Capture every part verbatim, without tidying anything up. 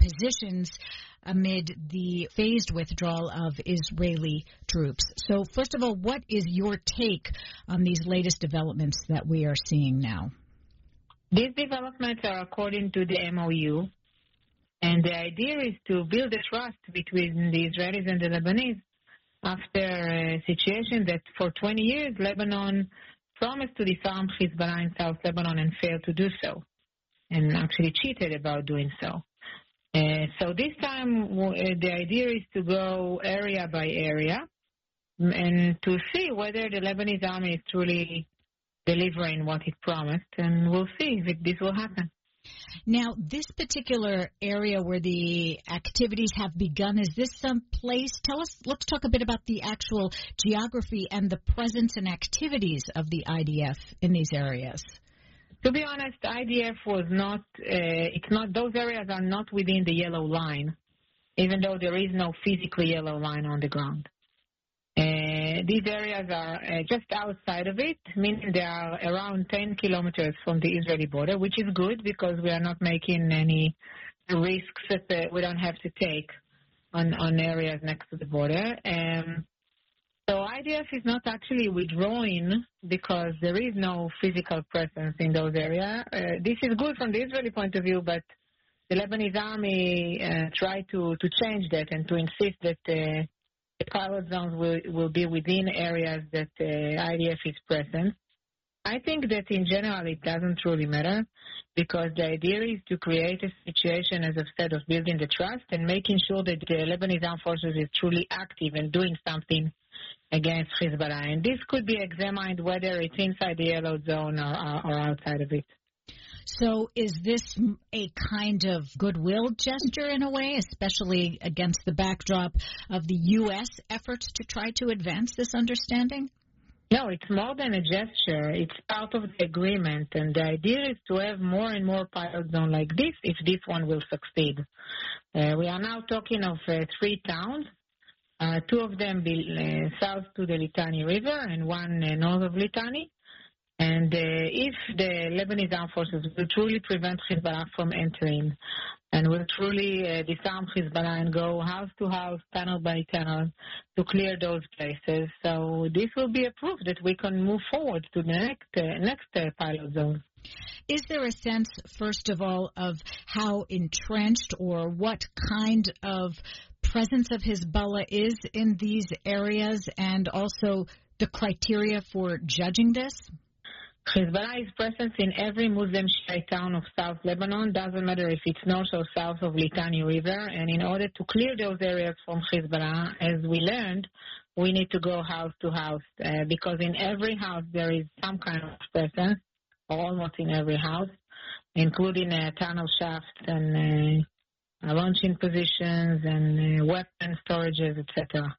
positions amid the phased withdrawal of Israeli troops. So, first of all, what is your take on these latest developments that we are seeing now? These developments are according to the M O U, and the idea is to build a trust between the Israelis and the Lebanese after a situation that for twenty years Lebanon promised to disarm Hezbollah in South Lebanon and failed to do so, and actually cheated about doing so. Uh, so this time w- the idea is to go area by area and to see whether the Lebanese army is truly delivering what it promised, and we'll see if it, this will happen. Now, this particular area where the activities have begun, is this some place? Tell us, let's talk a bit about the actual geography and the presence and activities of the I D F in these areas. To be honest, I D F was not, uh, it's not, those areas are not within the yellow line, even though there is no physical yellow line on the ground. Uh, these areas are uh, just outside of it, meaning they are around ten kilometers from the Israeli border, which is good because we are not making any risks that uh, we don't have to take on, on areas next to the border. Um, so I D F is not actually withdrawing because there is no physical presence in those areas. Uh, this is good from the Israeli point of view, but the Lebanese army uh, tried to, to change that and to insist that uh, the pilot zones will, will be within areas that uh, I D F is present. I think that in general it doesn't really matter because the idea is to create a situation, as I've said, of building the trust and making sure that the Lebanese armed forces is truly active and doing something against Hezbollah. And this could be examined whether it's inside the yellow zone or, or outside of it. So is this a kind of goodwill gesture in a way, especially against the backdrop of the U S efforts to try to advance this understanding? No, it's more than a gesture. It's part of the agreement, and the idea is to have more and more pilot zones like this if this one will succeed. Uh, we are now talking of uh, three towns, uh, two of them be, uh, south to the Litani River and one uh, north of Litani. And uh, if the Lebanese armed forces will truly prevent Hezbollah from entering and will truly uh, disarm Hezbollah and go house to house, tunnel by tunnel, to clear those places, so this will be a proof that we can move forward to the next, uh, next uh, pilot zone. Is there a sense, first of all, of how entrenched or what kind of presence of Hezbollah is in these areas, and also the criteria for judging this? Hezbollah is present in every Muslim Shiite town of South Lebanon, doesn't matter if it's north or south of Litani River, and in order to clear those areas from Hezbollah, as we learned, we need to go house to house, uh, because in every house there is some kind of presence, or almost in every house, including uh, tunnel shafts and uh, launching positions and uh, weapon storages, et cetera.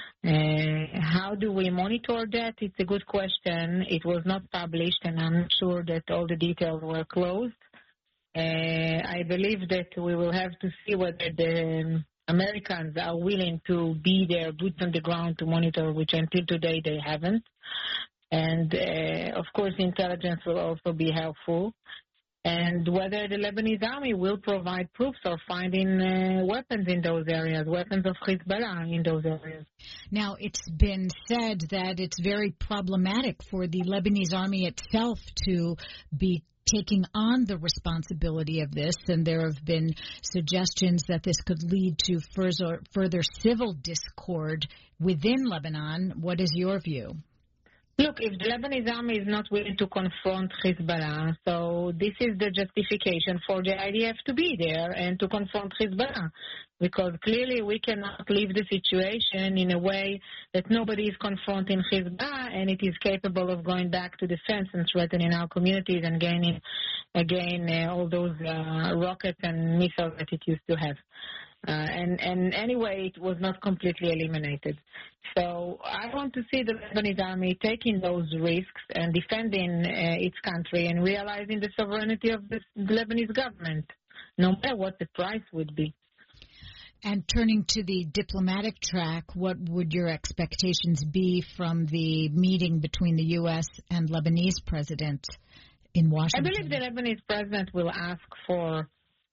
Uh, how do we monitor that? It's a good question. It was not published, and I'm not sure that all the details were closed. Uh, I believe that we will have to see whether the Americans are willing to be there, boots on the ground, to monitor, which until today they haven't. And, uh, of course, intelligence will also be helpful. And whether the Lebanese army will provide proofs of finding uh, weapons in those areas, weapons of Hezbollah in those areas. Now, it's been said that it's very problematic for the Lebanese army itself to be taking on the responsibility of this, and there have been suggestions that this could lead to further, further civil discord within Lebanon. What is your view? Look, if the Lebanese army is not willing to confront Hezbollah, so this is the justification for the I D F to be there and to confront Hezbollah, because clearly we cannot leave the situation in a way that nobody is confronting Hezbollah and it is capable of going back to defense and threatening our communities and gaining again uh, all those uh, rockets and missiles that it used to have. Uh, and, and anyway, it was not completely eliminated. So I want to see the Lebanese army taking those risks and defending uh, its country and realizing the sovereignty of the Lebanese government, no matter what the price would be. And turning to the diplomatic track, what would your expectations be from the meeting between the U S and Lebanese president in Washington? I believe the Lebanese president will ask for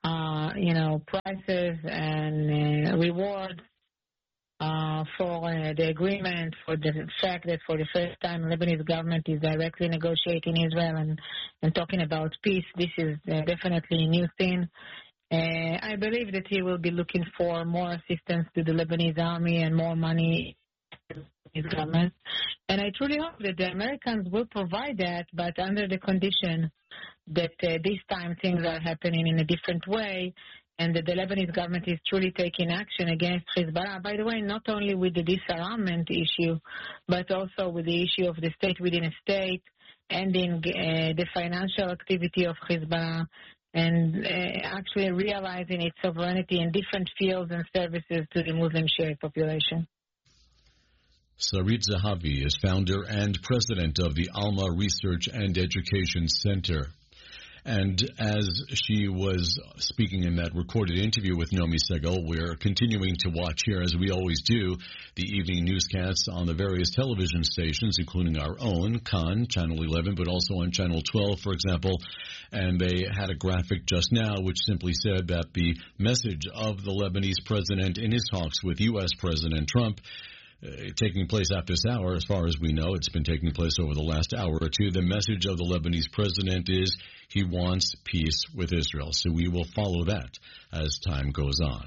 uh, you know, prizes and uh, rewards uh, for uh, the agreement, for the fact that for the first time Lebanese government is directly negotiating Israel and, and talking about peace. This is uh, definitely a new thing. Uh, I believe that he will be looking for more assistance to the Lebanese army and more money to his government. And I truly hope that the Americans will provide that, but under the condition that uh, this time things are happening in a different way and that the Lebanese government is truly taking action against Hezbollah. By the way, not only with the disarmament issue, but also with the issue of the state within a state, ending uh, the financial activity of Hezbollah, and uh, actually realizing its sovereignty in different fields and services to the Muslim Shia population. Sarit Zahavi is founder and president of the Alma Research and Education Center. And as she was speaking in that recorded interview with Naomi Segal, we're continuing to watch here, as we always do, the evening newscasts on the various television stations, including our own, Kan, Channel eleven, but also on Channel twelve, for example. And they had a graphic just now which simply said that the message of the Lebanese president in his talks with U S President Trump Uh, taking place at this hour, as far as we know, it's been taking place over the last hour or two. The message of the Lebanese president is he wants peace with Israel. So we will follow that as time goes on.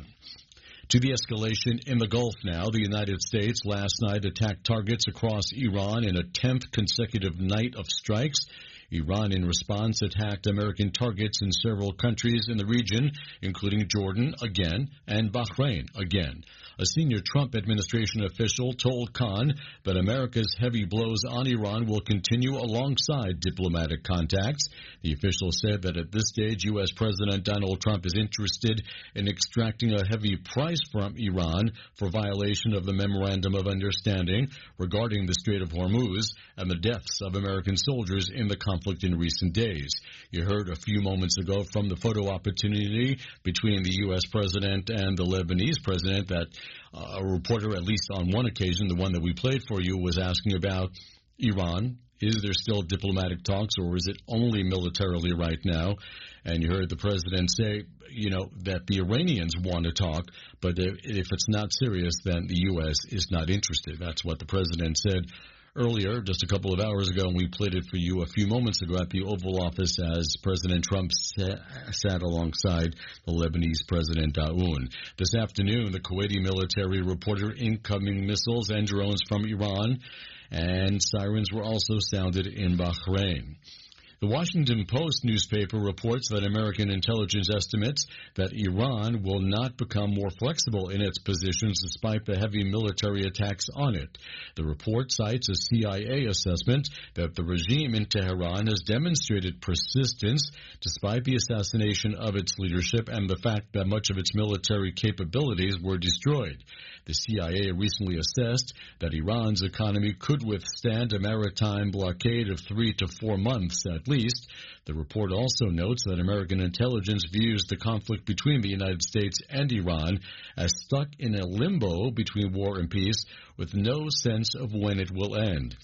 To the escalation in the Gulf now. The United States last night attacked targets across Iran in a tenth consecutive night of strikes. Iran, in response, attacked American targets in several countries in the region, including Jordan again and Bahrain again. A senior Trump administration official told Khan that America's heavy blows on Iran will continue alongside diplomatic contacts. The official said that at this stage, U S President Donald Trump is interested in extracting a heavy price from Iran for violation of the Memorandum of Understanding regarding the Strait of Hormuz and the deaths of American soldiers in the conflict in recent days. You heard a few moments ago from the photo opportunity between the U S president and the Lebanese president that uh, a reporter, at least on one occasion, the one that we played for you, was asking about Iran. Is there still diplomatic talks, or is it only militarily right now? And you heard the president say, you know, that the Iranians want to talk, but if it's not serious, then the U S is not interested. That's what the president said earlier, just a couple of hours ago, and we played it for you a few moments ago at the Oval Office as President Trump sat, sat alongside the Lebanese President Aoun. This afternoon, the Kuwaiti military reported incoming missiles and drones from Iran, and sirens were also sounded in Bahrain. The Washington Post newspaper reports that American intelligence estimates that Iran will not become more flexible in its positions despite the heavy military attacks on it. The report cites a C I A assessment that the regime in Tehran has demonstrated persistence despite the assassination of its leadership and the fact that much of its military capabilities were destroyed. The C I A recently assessed that Iran's economy could withstand a maritime blockade of three to four months at least. The report also notes that American intelligence views the conflict between the United States and Iran as stuck in a limbo between war and peace with no sense of when it will end.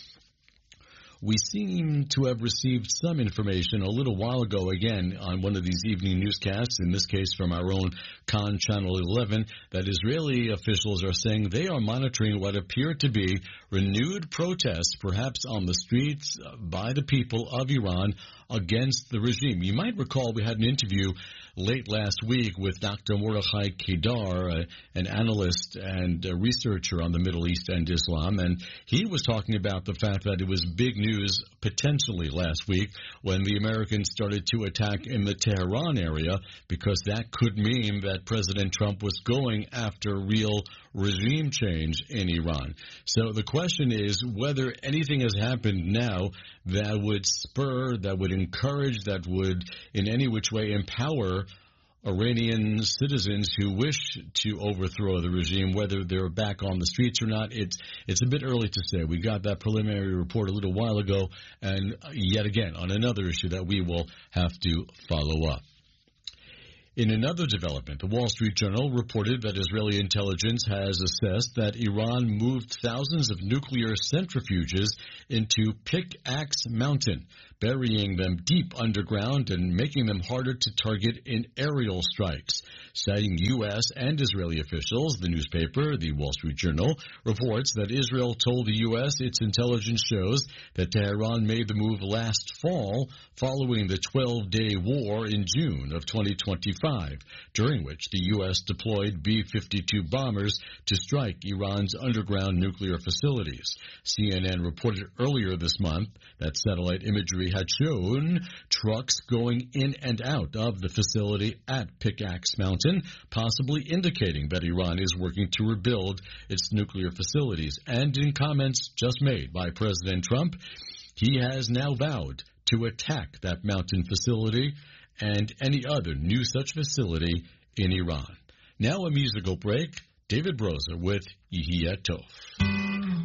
We seem to have received some information a little while ago, again, on one of these evening newscasts, in this case from our own Kan Channel eleven, that Israeli officials are saying they are monitoring what appear to be renewed protests, perhaps on the streets by the people of Iran against the regime. You might recall we had an interview late last week with Doctor Mordechai Kedar, uh, an analyst and a researcher on the Middle East and Islam, and he was talking about the fact that it was big news potentially last week when the Americans started to attack in the Tehran area, because that could mean that President Trump was going after real regime change in Iran. So the question is whether anything has happened now that would spur, that would encourage, that would in any which way empower Iranian citizens who wish to overthrow the regime, whether they're back on the streets or not. It's it's a bit early to say. We got that preliminary report a little while ago, and yet again on another issue that we will have to follow up. In another development, the Wall Street Journal reported that Israeli intelligence has assessed that Iran moved thousands of nuclear centrifuges into Pickaxe Mountain. burying them deep underground and making them harder to target in aerial strikes. Citing U S and Israeli officials, the newspaper, the Wall Street Journal, reports that Israel told the U S its intelligence shows that Tehran made the move last fall following the twelve-day war in June of twenty twenty-five, during which the U S deployed B fifty-two bombers to strike Iran's underground nuclear facilities. C N N reported earlier this month that satellite imagery had shown trucks going in and out of the facility at Pickaxe Mountain, possibly indicating that Iran is working to rebuild its nuclear facilities. And in comments just made by President Trump, he has now vowed to attack that mountain facility and any other new such facility in Iran. Now a musical break. David Broza with Yehia Tov.